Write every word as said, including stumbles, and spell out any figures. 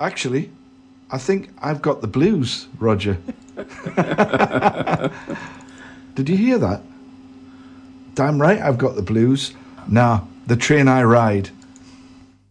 Actually, I think I've got the blues, Roger. Did you hear that? Damn right I've got the blues. Now, the train I ride